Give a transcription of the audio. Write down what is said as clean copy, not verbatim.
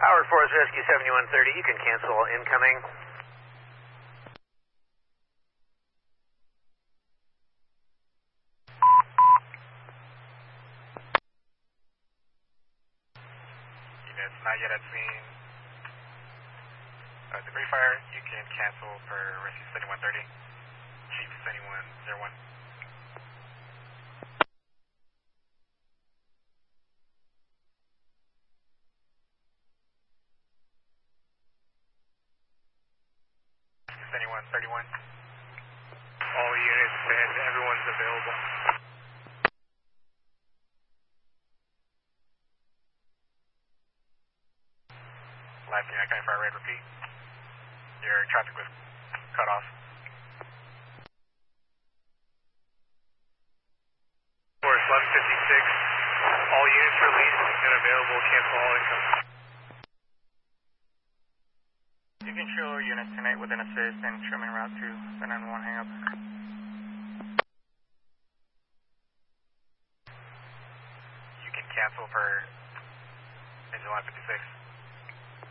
Howard Forest Rescue 7130, you can cancel incoming. Units not yet at scene. Debris fire, you can cancel for Rescue 7130. Chief 7101. Anyone 31. All units and everyone's available. Last unit coming for a red repeat. Your traffic was cut off. Forest 1156. All units released and available. Cancel all income. You can show unit tonight with an assist and show me route to the 911 hang up. You can cancel for engine line 56.